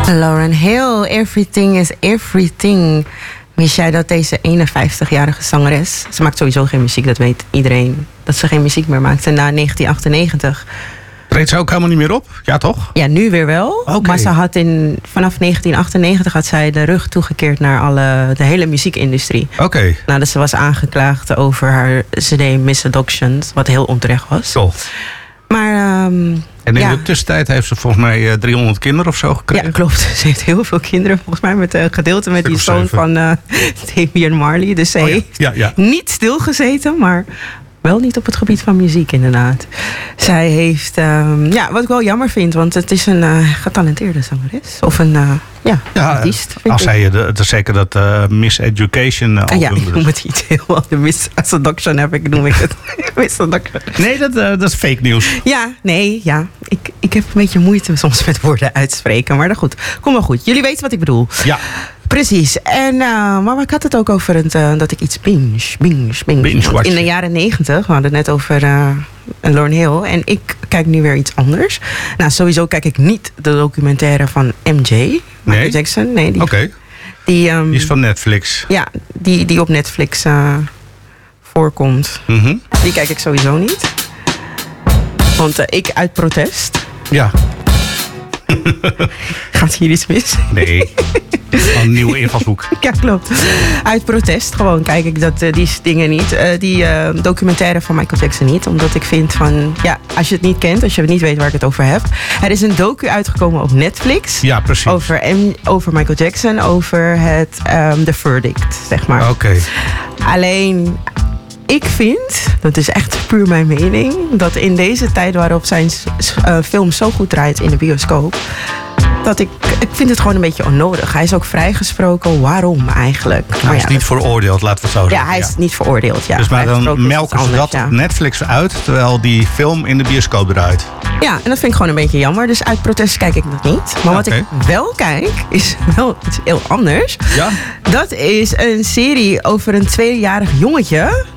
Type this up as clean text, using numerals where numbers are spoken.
Lauryn Hill, Everything is Everything. Wist jij dat deze 51-jarige zangeres... Ze maakt sowieso geen muziek, dat weet iedereen. Dat ze geen muziek meer maakte na 1998. Treedt ze ook helemaal niet meer op? Ja, toch? Ja, nu weer wel. Okay. Maar ze had vanaf 1998 had zij de rug toegekeerd naar de hele muziekindustrie. Oké. Nadat ze was aangeklaagd over haar CD Misadoptions, wat heel onterecht was. Toch. Maar en in de tussentijd heeft ze volgens mij 300 kinderen of zo gekregen. Ja, klopt. Ze heeft heel veel kinderen, volgens mij met gedeelte met die zoon van Damian Marley. Dus ze heeft niet stilgezeten, maar wel niet op het gebied van muziek inderdaad. Zij heeft, wat ik wel jammer vind, want het is een getalenteerde zangeres. Of een artiest. Als zij zeker dat Miseducation album. Ja, ik noem het iets heel. De Misadoption noem ik het. Misadoption. Nee, dat is fake nieuws. Ik heb een beetje moeite soms met woorden uitspreken. Maar goed, kom maar goed. Jullie weten wat ik bedoel. Ja. Precies. En, maar ik had het ook over dat ik iets binge. In de jaren 90, we hadden het net over Lauryn Hill. En ik kijk nu weer iets anders. Nou, sowieso kijk ik niet de documentaire van MJ. Michael Jackson. Nee, die is van Netflix. Ja, die op Netflix voorkomt. Mm-hmm. Die kijk ik sowieso niet. Want ik uit protest. Ja. Gaat hier iets mis? Nee. Een nieuwe invalshoek. Ja, klopt. Uit protest gewoon kijk ik die dingen niet. Die documentaire van Michael Jackson niet. Omdat ik vind van, als je het niet kent, als je niet weet waar ik het over heb. Er is een docu uitgekomen op Netflix. Ja, precies. Over Michael Jackson, over het The Verdict, zeg maar. Oké. Alleen, ik vind, dat is echt puur mijn mening, dat in deze tijd waarop zijn film zo goed draait in de bioscoop, dat ik vind het gewoon een beetje onnodig. Hij is ook vrijgesproken. Waarom eigenlijk? Hij is niet veroordeeld, laten we het zo zeggen. Ja, hij is niet veroordeeld. Ja. Dus maar dan melken ze dat op Netflix uit, terwijl die film in de bioscoop draait. Ja, en dat vind ik gewoon een beetje jammer. Dus uit protest kijk ik dat niet. Maar wat ik wel kijk, is wel iets heel anders. Ja? Dat is een serie over een 2-jarig jongetje